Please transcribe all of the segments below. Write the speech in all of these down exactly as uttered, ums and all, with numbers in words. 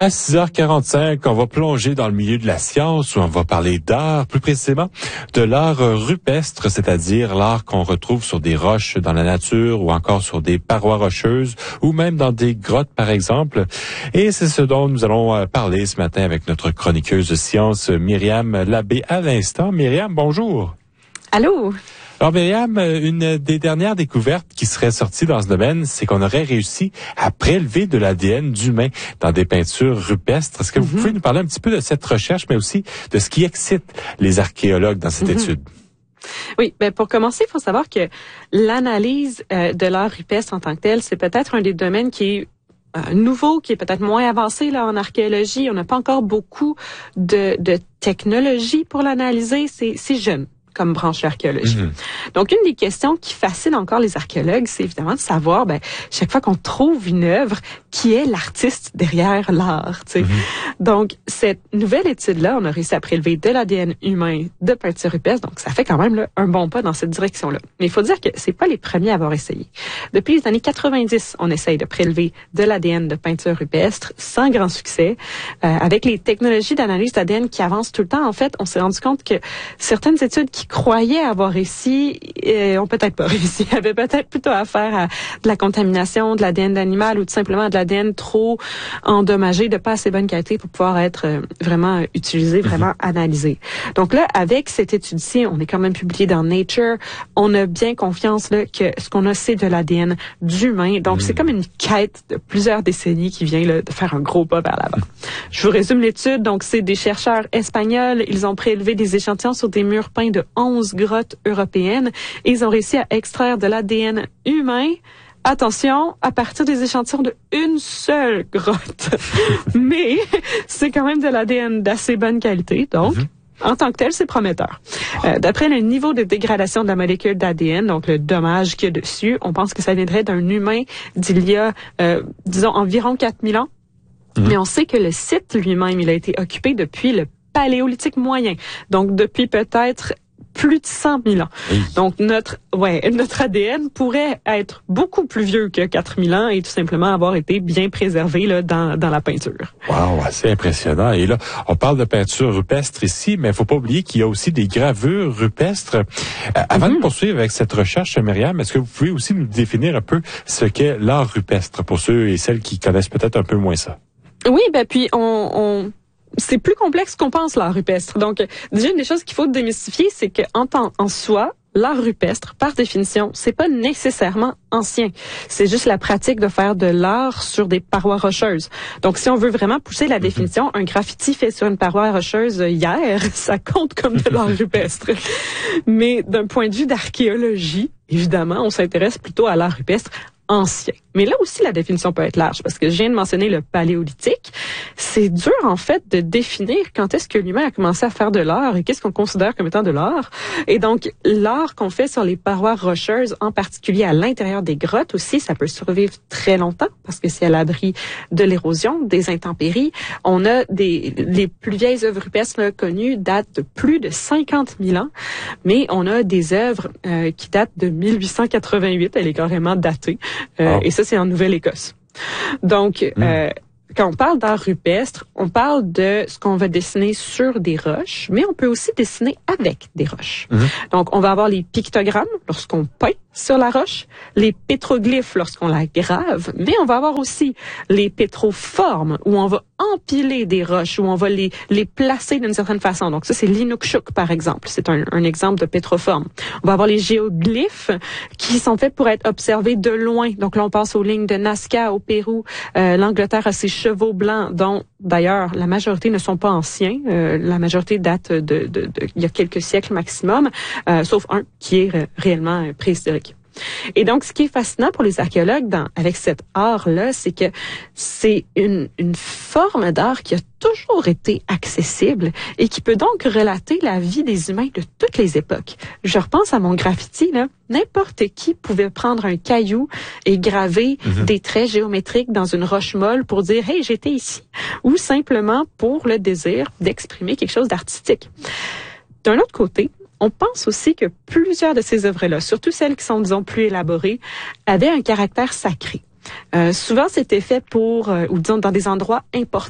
À six heures quarante-cinq, on va plonger dans le milieu de la science où on va parler d'art, plus précisément de l'art rupestre, c'est-à-dire l'art qu'on retrouve sur des roches dans la nature ou encore sur des parois rocheuses ou même dans des grottes, par exemple. Et c'est ce dont nous allons parler ce matin avec notre chroniqueuse de science, Myriam Labbé, à l'instant. Myriam, bonjour. Allô? Alors, Myriam, une des dernières découvertes qui serait sortie dans ce domaine, c'est qu'on aurait réussi à prélever de l'A D N d'humains dans des peintures rupestres. Est-ce que vous mm-hmm. pouvez nous parler un petit peu de cette recherche, mais aussi de ce qui excite les archéologues dans cette mm-hmm. étude? Oui, ben pour commencer, il faut savoir que l'analyse euh, de l'art rupestre en tant que tel, c'est peut-être un des domaines qui est euh, nouveau, qui est peut-être moins avancé là en archéologie. On n'a pas encore beaucoup de, de technologie pour l'analyser. C'est, c'est jeune comme branche de l'archéologie. Mmh. Donc, une des questions qui fascine encore les archéologues, c'est évidemment de savoir, ben, chaque fois qu'on trouve une œuvre, qui est l'artiste derrière l'art, tu sais. Mmh. Donc, cette nouvelle étude-là, on a réussi à prélever de l'A D N humain de peintures rupestres, donc ça fait quand même là, un bon pas dans cette direction-là. Mais il faut dire que c'est pas les premiers à avoir essayé. Depuis les années quatre-vingt-dix, on essaye de prélever de l'A D N de peintures rupestres, sans grand succès. Euh, avec les technologies d'analyse d'A D N qui avancent tout le temps, en fait, on s'est rendu compte que certaines études qui croyaient avoir réussi, euh, ont peut-être pas réussi, avaient peut-être plutôt affaire à de la contamination, de l'A D N d'animal ou tout simplement de l'A D N trop endommagé, de pas assez bonne qualité pour pouvoir être euh, vraiment utilisé, vraiment mm-hmm. analysé. Donc là, avec cette étude-ci, on est quand même publié dans Nature, on a bien confiance là que ce qu'on a, c'est de l'A D N d'humain. Donc, mm-hmm. c'est comme une quête de plusieurs décennies qui vient là, de faire un gros pas vers l'avant. Mm-hmm. Je vous résume l'étude. Donc, c'est des chercheurs espagnols. Ils ont prélevé des échantillons sur des murs peints de onze grottes européennes et ils ont réussi à extraire de l'A D N humain, attention, à partir des échantillons de une seule grotte. Mais c'est quand même de l'A D N d'assez bonne qualité, donc mm-hmm. en tant que tel, c'est prometteur. Euh, d'après le niveau de dégradation de la molécule d'A D N, donc le dommage qu'il y a dessus, on pense que ça viendrait d'un humain d'il y a, euh, disons, environ quatre mille ans. Mm-hmm. Mais on sait que le site lui-même, il a été occupé depuis le Paléolithique moyen, donc depuis peut-être plus de cent mille ans. Oui. Donc, notre, ouais, notre A D N pourrait être beaucoup plus vieux que quatre mille ans et tout simplement avoir été bien préservé, là, dans, dans la peinture. Wow, assez impressionnant. Et là, on parle de peinture rupestre ici, mais il faut pas oublier qu'il y a aussi des gravures rupestres. Euh, avant mm-hmm. de poursuivre avec cette recherche, Myriam, est-ce que vous pouvez aussi nous définir un peu ce qu'est l'art rupestre pour ceux et celles qui connaissent peut-être un peu moins ça? Oui, ben, puis on, on... c'est plus complexe qu'on pense, l'art rupestre. Donc, déjà, une des choses qu'il faut démystifier, c'est qu'en temps, en soi, l'art rupestre, par définition, c'est pas nécessairement ancien. C'est juste la pratique de faire de l'art sur des parois rocheuses. Donc, si on veut vraiment pousser la définition, un graffiti fait sur une paroi rocheuse hier, ça compte comme de l'art rupestre. Mais d'un point de vue d'archéologie, évidemment, on s'intéresse plutôt à l'art rupestre ancien. Mais là aussi, la définition peut être large, parce que je viens de mentionner le paléolithique. C'est dur, en fait, de définir quand est-ce que l'humain a commencé à faire de l'art et qu'est-ce qu'on considère comme étant de l'art. Et donc, l'art qu'on fait sur les parois rocheuses, en particulier à l'intérieur des grottes aussi, ça peut survivre très longtemps, parce que c'est à l'abri de l'érosion, des intempéries. On a des, les plus vieilles œuvres rupestres là, connues datent de plus de cinquante mille ans, mais on a des œuvres euh, qui datent de mille huit cent quatre-vingt-huit, elle est carrément datée. Euh, oh. Et ça, c'est en Nouvelle-Écosse. Donc, mm. euh, quand on parle d'art rupestre, on parle de ce qu'on va dessiner sur des roches, mais on peut aussi dessiner avec des roches. Mm. Donc, on va avoir les pictogrammes lorsqu'on peint sur la roche, les pétroglyphes lorsqu'on la grave, mais on va avoir aussi les pétroformes où on va empiler des roches, où on va les, les placer d'une certaine façon. Donc ça, c'est l'Inukshuk, par exemple. C'est un, un exemple de pétroforme. On va avoir les géoglyphes qui sont faits pour être observés de loin. Donc là, on passe aux lignes de Nazca au Pérou. Euh, L'Angleterre a ses chevaux blancs, dont d'ailleurs la majorité ne sont pas anciens. Euh, la majorité date de, de, de, de il y a quelques siècles maximum, euh, sauf un qui est euh, réellement préhistorique. Et donc, ce qui est fascinant pour les archéologues dans, avec cet art-là, c'est que c'est une, une forme d'art qui a toujours été accessible et qui peut donc relater la vie des humains de toutes les époques. Je repense à mon graffiti, là. N'importe qui pouvait prendre un caillou et graver mm-hmm. des traits géométriques dans une roche molle pour dire « Hey, j'étais ici » ou simplement pour le désir d'exprimer quelque chose d'artistique. D'un autre côté, on pense aussi que plusieurs de ces œuvres-là, surtout celles qui sont, disons, plus élaborées, avaient un caractère sacré. Euh, souvent, c'était fait pour, euh, ou disons, dans des endroits importants.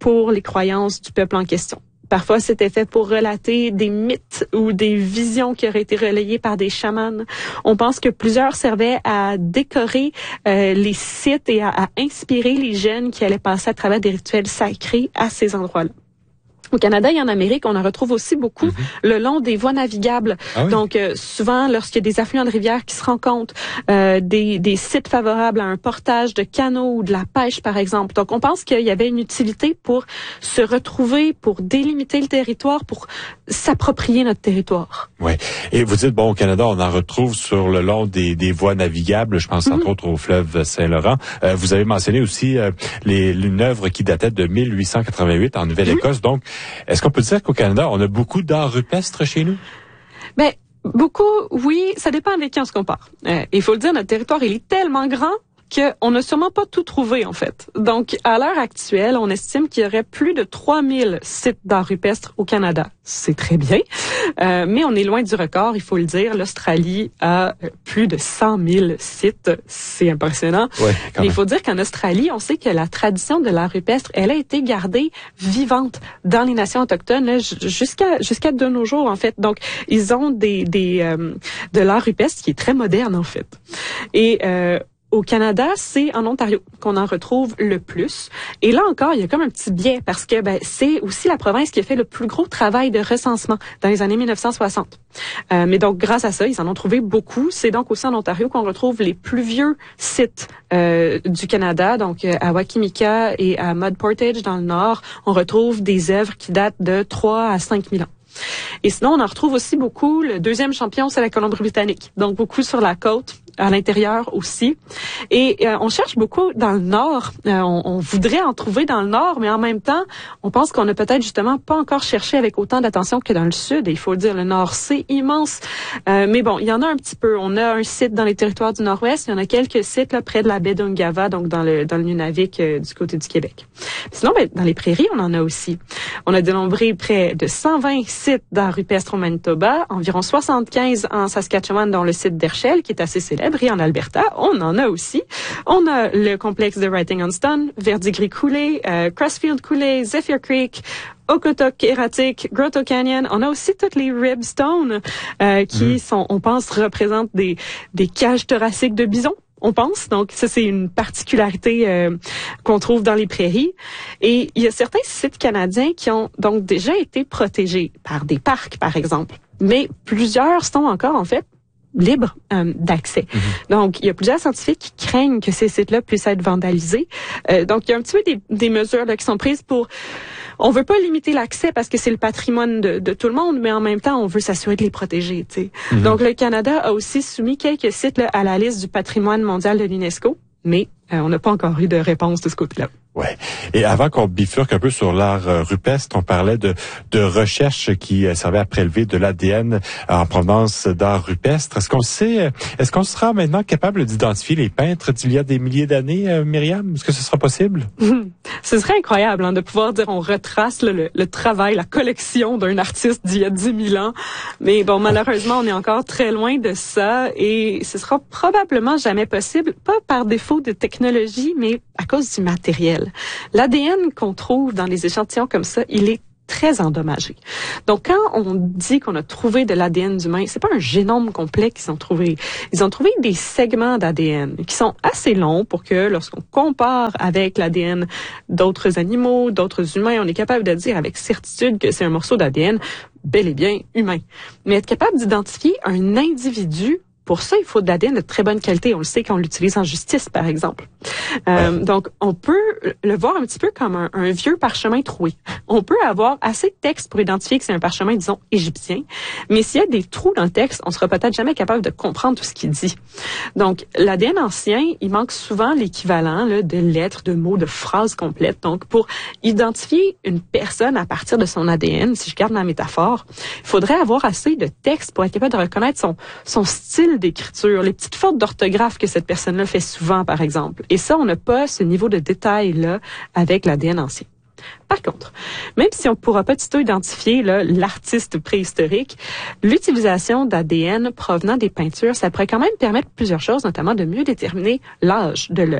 pour les croyances du peuple en question. Parfois, c'était fait pour relater des mythes ou des visions qui auraient été relayées par des chamans. On pense que plusieurs servaient à décorer euh, les sites et à, à inspirer les jeunes qui allaient passer à travers des rituels sacrés à ces endroits-là. Au Canada et en Amérique, on en retrouve aussi beaucoup mm-hmm. le long des voies navigables. Ah oui? Donc, euh, souvent, lorsqu'il y a des affluents de rivières qui se rencontrent, euh, des, des sites favorables à un portage de canaux ou de la pêche, par exemple. Donc, on pense qu'il y avait une utilité pour se retrouver, pour délimiter le territoire, pour s'approprier notre territoire. Oui. Et vous dites, bon, au Canada, on en retrouve sur le long des, des voies navigables. Je pense, mm-hmm. entre autres, au fleuve Saint-Laurent. Euh, vous avez mentionné aussi euh, les, une œuvre qui datait de mille huit cent quatre-vingt-huit en Nouvelle-Écosse. Mm-hmm. Donc, est-ce qu'on peut dire qu'au Canada, on a beaucoup d'art rupestre chez nous? Ben, beaucoup, oui. Ça dépend avec qui on se compare. Euh, il faut le dire, notre territoire, il est tellement grand qu'on n'a sûrement pas tout trouvé, en fait. Donc, à l'heure actuelle, on estime qu'il y aurait plus de trois mille sites d'art rupestre au Canada. C'est très bien, euh, mais on est loin du record, il faut le dire. L'Australie a plus de cent mille sites. C'est impressionnant. Ouais, mais il faut dire qu'en Australie, on sait que la tradition de l'art rupestre, elle a été gardée vivante dans les nations autochtones là, jusqu'à jusqu'à de nos jours, en fait. Donc, ils ont des, des euh, de l'art rupestre qui est très moderne, en fait. Et euh, au Canada, c'est en Ontario qu'on en retrouve le plus. Et là encore, il y a comme un petit biais parce que ben, c'est aussi la province qui a fait le plus gros travail de recensement dans les années mille neuf cent soixante. Euh, mais donc, grâce à ça, ils en ont trouvé beaucoup. C'est donc aussi en Ontario qu'on retrouve les plus vieux sites euh, du Canada. Donc, à Wakimika et à Mud Portage dans le nord, on retrouve des œuvres qui datent de trois à cinq mille ans. Et sinon, on en retrouve aussi beaucoup. Le deuxième champion, c'est la Colombie-Britannique. Donc, beaucoup sur la côte, à l'intérieur aussi. Et euh, on cherche beaucoup dans le nord. Euh, on, on voudrait en trouver dans le nord, mais en même temps, on pense qu'on a peut-être justement pas encore cherché avec autant d'attention que dans le sud. Et il faut le dire, le nord, c'est immense. Euh, mais bon, il y en a un petit peu. On a un site dans les territoires du nord-ouest. Il y en a quelques sites là près de la baie d'Ungava, donc dans le dans le Nunavik euh, du côté du Québec. Sinon, ben, dans les prairies, on en a aussi. On a dénombré près de cent vingt sites d'art rupestre au Manitoba, environ soixante-quinze en Saskatchewan, dont le site d'Herschel, qui est assez célèbre. Et en Alberta, on en a aussi. On a le complexe de Writing-on-Stone, Verdigris-Cooley, euh, Crossfield-Cooley, Zephyr Creek, Okotok Erratic, Grotto Canyon. On a aussi toutes les ribstones euh, qui mmh. sont, on pense, représentent des, des cages thoraciques de bisons. On pense. Donc, ça, c'est une particularité euh, qu'on trouve dans les prairies. Et il y a certains sites canadiens qui ont donc déjà été protégés par des parcs, par exemple. Mais plusieurs sont encore, en fait, libre euh, d'accès. Mm-hmm. Donc, il y a plusieurs scientifiques qui craignent que ces sites-là puissent être vandalisés. Euh, donc, il y a un petit peu des, des mesures là, qui sont prises pour... On veut pas limiter l'accès parce que c'est le patrimoine de, de tout le monde, mais en même temps, on veut s'assurer de les protéger. Tu sais. Mm-hmm. Donc, le Canada a aussi soumis quelques sites là, à la liste du patrimoine mondial de l'UNESCO, mais euh, on n'a pas encore eu de réponse de ce côté-là. Ouais. Et avant qu'on bifurque un peu sur l'art euh, rupestre, on parlait de, de recherches qui euh, servaient à prélever de l'A D N en provenance d'art rupestre. Est-ce qu'on sait, est-ce qu'on sera maintenant capable d'identifier les peintres d'il y a des milliers d'années, euh, Myriam? Est-ce que ce sera possible? Ce serait incroyable hein, de pouvoir dire on retrace là, le, le travail, la collection d'un artiste d'il y a dix mille ans. Mais bon, malheureusement, on est encore très loin de ça et ce sera probablement jamais possible, pas par défaut de technologie, mais à cause du matériel. L'A D N qu'on trouve dans les échantillons comme ça, il est très endommagé. Donc, quand on dit qu'on a trouvé de l'A D N d'humain, c'est pas un génome complet qu'ils ont trouvé. Ils ont trouvé des segments d'A D N qui sont assez longs pour que, lorsqu'on compare avec l'A D N d'autres animaux, d'autres humains, on est capable de dire avec certitude que c'est un morceau d'A D N bel et bien humain. Mais être capable d'identifier un individu, pour ça, il faut de l'A D N de très bonne qualité. On le sait qu'on l'utilise en justice, par exemple. Euh, ouais. Donc, on peut le voir un petit peu comme un, un vieux parchemin troué. On peut avoir assez de texte pour identifier que c'est un parchemin, disons, égyptien. Mais s'il y a des trous dans le texte, on sera peut-être jamais capable de comprendre tout ce qu'il dit. Donc, l'A D N ancien, il manque souvent l'équivalent là, de lettres, de mots, de phrases complètes. Donc, pour identifier une personne à partir de son A D N, si je garde ma métaphore, il faudrait avoir assez de texte pour être capable de reconnaître son, son style d'écriture, les petites fautes d'orthographe que cette personne-là fait souvent, par exemple. Et ça, on n'a pas ce niveau de détail-là avec l'A D N ancien. Par contre, même si on ne pourra pas du tout identifier là, l'artiste préhistorique, l'utilisation d'A D N provenant des peintures, ça pourrait quand même permettre plusieurs choses, notamment de mieux déterminer l'âge de l'œuvre.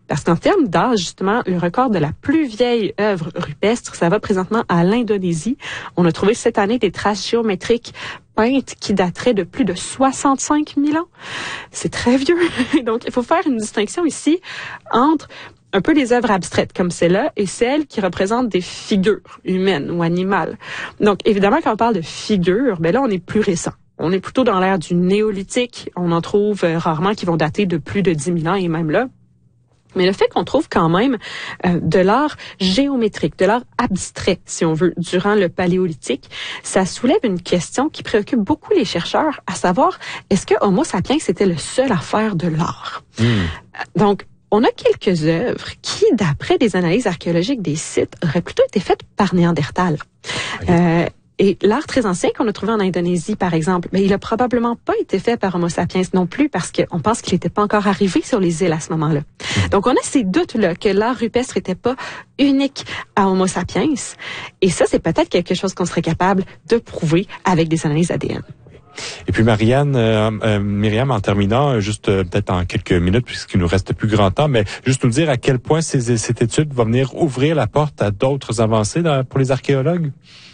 Parce qu'en termes d'âge, justement, le record de la plus vieille œuvre rupestre, ça va présentement à l'Indonésie. On a trouvé cette année des traces géométriques peintes qui dateraient de plus de soixante-cinq mille ans. C'est très vieux. Donc, il faut faire une distinction ici entre un peu les œuvres abstraites comme celle-là et celles qui représentent des figures humaines ou animales. Donc, évidemment, quand on parle de figures, ben là, on est plus récent. On est plutôt dans l'ère du néolithique. On en trouve euh, rarement qui vont dater de plus de dix mille ans et même là. Mais le fait qu'on trouve quand même euh, de l'art géométrique, de l'art abstrait, si on veut, durant le paléolithique, ça soulève une question qui préoccupe beaucoup les chercheurs, à savoir, est-ce que Homo sapiens était le seul à faire de l'art? Mmh. Donc, on a quelques œuvres qui, d'après des analyses archéologiques des sites, auraient plutôt été faites par Néandertal. Okay. Euh, Et l'art très ancien qu'on a trouvé en Indonésie, par exemple, mais il a probablement pas été fait par Homo sapiens non plus parce qu'on pense qu'il n'était pas encore arrivé sur les îles à ce moment-là. Donc, on a ces doutes-là que l'art rupestre n'était pas unique à Homo sapiens. Et ça, c'est peut-être quelque chose qu'on serait capable de prouver avec des analyses A D N. Et puis Marianne, euh, euh, Myriam, en terminant, juste euh, peut-être en quelques minutes, puisqu'il nous reste plus grand temps, mais juste nous dire à quel point ces, cette étude va venir ouvrir la porte à d'autres avancées dans, pour les archéologues.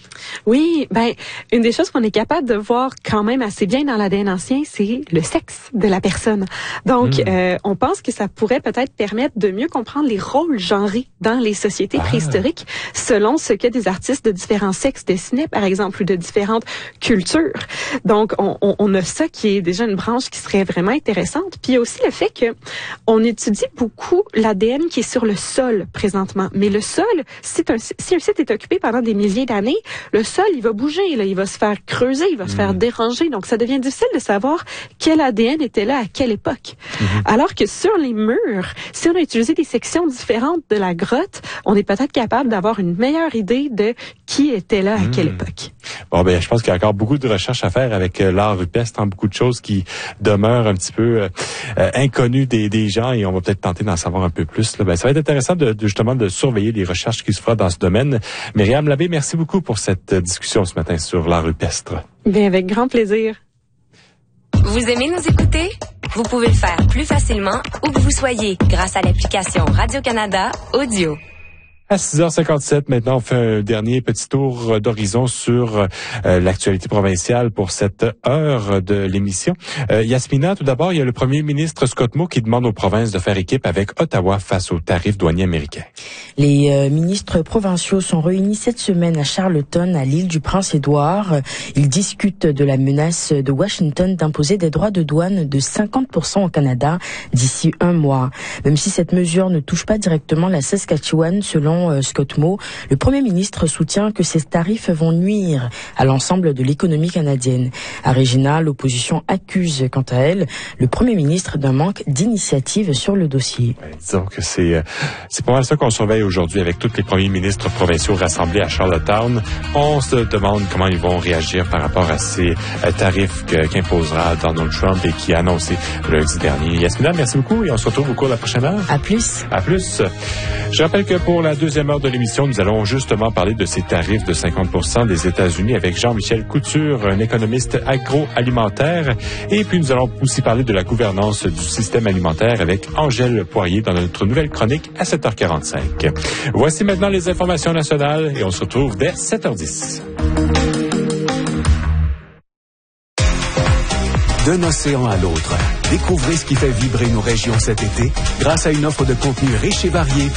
Oui, ben une des choses qu'on est capable de voir quand même assez bien dans l'A D N ancien, c'est le sexe de la personne. Donc, mmh. euh, on pense que ça pourrait peut-être permettre de mieux comprendre les rôles genrés dans les sociétés ah. préhistoriques, selon ce que des artistes de différents sexes dessinaient, par exemple, ou de différentes cultures. Donc, on, on, on a ça qui est déjà une branche qui serait vraiment intéressante. Puis il y a aussi le fait que on étudie beaucoup l'A D N qui est sur le sol présentement. Mais le sol, si un, si un site est occupé pendant des milliers d'années, le sol, il va bouger, là, il va se faire creuser, il va mmh. se faire déranger. Donc, ça devient difficile de savoir quel A D N était là à quelle époque. Mmh. Alors que sur les murs, si on a utilisé des sections différentes de la grotte, on est peut-être capable d'avoir une meilleure idée de qui était là à mmh. quelle époque. Bon, ben, je pense qu'il y a encore beaucoup de recherches à faire avec euh, l'art rupestre, hein, beaucoup de choses qui demeurent un petit peu euh, euh, inconnues des, des gens et on va peut-être tenter d'en savoir un peu plus. Là. Ben, ça va être intéressant de, de justement de surveiller les recherches qui se feront dans ce domaine. Myriam Labbé, merci beaucoup pour cette discussion ce matin sur l'art rupestre. Bien, avec grand plaisir. Vous aimez nous écouter? Vous pouvez le faire plus facilement où que vous soyez grâce à l'application Radio-Canada Audio. À six heures cinquante-sept, maintenant, on fait un dernier petit tour d'horizon sur euh, l'actualité provinciale pour cette heure de l'émission. Euh, Yasmina, tout d'abord, il y a le premier ministre Scott Moe qui demande aux provinces de faire équipe avec Ottawa face aux tarifs douaniers américains. Les euh, ministres provinciaux sont réunis cette semaine à Charlottetown, à l'île du Prince-Édouard. Ils discutent de la menace de Washington d'imposer des droits de douane de cinquante pour cent au Canada d'ici un mois. Même si cette mesure ne touche pas directement la Saskatchewan, selon Scott Moe, le Premier ministre soutient que ces tarifs vont nuire à l'ensemble de l'économie canadienne. À Regina, l'opposition accuse, quant à elle, le Premier ministre d'un manque d'initiative sur le dossier. Ouais, disons que c'est, c'est pas mal ça qu'on surveille aujourd'hui avec tous les premiers ministres provinciaux rassemblés à Charlottetown. On se demande comment ils vont réagir par rapport à ces tarifs que, qu'imposera Donald Trump et qui a annoncé lundi dernier. Yasmina, merci beaucoup et on se retrouve au cours de la prochaine heure. À plus. À plus. Je rappelle que pour la deuxième heure de l'émission, nous allons justement parler de ces tarifs de cinquante pour cent des États-Unis avec Jean-Michel Couture, un économiste agroalimentaire. Et puis, nous allons aussi parler de la gouvernance du système alimentaire avec Angèle Poirier dans notre nouvelle chronique à sept heures quarante-cinq. Voici maintenant les informations nationales et on se retrouve dès sept heures dix. D'un océan à l'autre, découvrez ce qui fait vibrer nos régions cet été grâce à une offre de contenu riche et varié